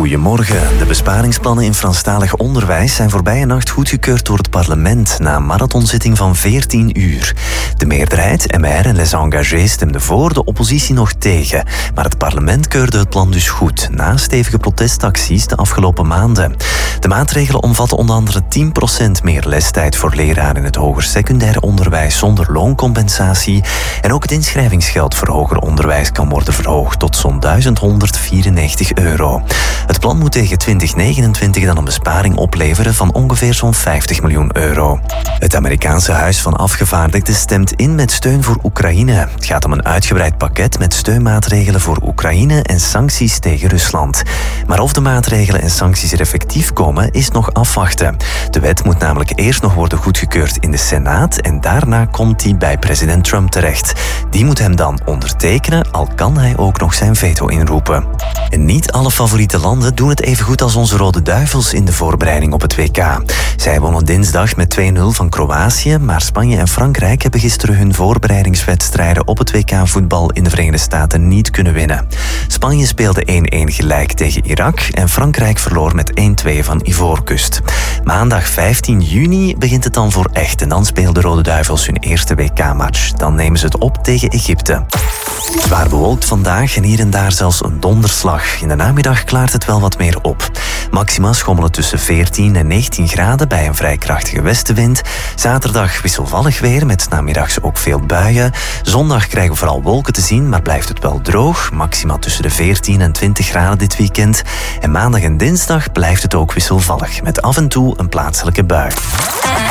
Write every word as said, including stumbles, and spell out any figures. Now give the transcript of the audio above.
Goedemorgen. De besparingsplannen in Franstalig onderwijs zijn voorbije nacht goedgekeurd door het parlement na een marathonzitting van veertien uur. De meerderheid, M R en Les Engagés, stemden voor, de oppositie nog tegen. Maar het parlement keurde het plan dus goed, na stevige protestacties de afgelopen maanden. De maatregelen omvatten onder andere tien procent meer lestijd voor leraren in het hoger secundair onderwijs zonder looncompensatie. En ook het inschrijvingsgeld voor hoger onderwijs kan worden verhoogd tot zo'n duizend honderdvierennegentig euro. Het plan moet tegen twintig negenentwintig dan een besparing opleveren van ongeveer zo'n vijftig miljoen euro. Het Amerikaanse Huis van Afgevaardigden stemt in met steun voor Oekraïne. Het gaat om een uitgebreid pakket met steunmaatregelen voor Oekraïne en sancties tegen Rusland. Maar of de maatregelen en sancties er effectief komen, is nog afwachten. De wet moet namelijk eerst nog worden goedgekeurd in de Senaat en daarna komt die bij president Trump terecht. Die moet hem dan ondertekenen, al kan hij ook nog zijn veto inroepen. En niet alle favoriete landen doen het even goed als onze Rode Duivels in de voorbereiding op het W K. Zij wonnen dinsdag met twee nul van Kroatië, maar Spanje en Frankrijk hebben gisteren hun voorbereidingswedstrijden op het W K voetbal in de Verenigde Staten niet kunnen winnen. Spanje speelde één-één gelijk tegen Irak en Frankrijk verloor met één-twee van Ivoorkust. Maandag vijftien juni begint het dan voor echt en dan spelen de Rode Duivels hun eerste W K-match. Dan nemen ze het op tegen Egypte. Zwaar bewolkt vandaag en hier en daar zelfs een donderslag. In de namiddag klaart het wel wat meer op. Maxima schommelen tussen veertien en negentien graden bij een vrij krachtige westenwind. Zaterdag wisselvallig weer met namiddags ook veel buien. Zondag krijgen we vooral wolken te zien, maar blijft het wel droog. Maxima tussen de veertien en twintig graden dit weekend. En maandag en dinsdag blijft het ook wisselvallig met af en toe een plaatselijke bui.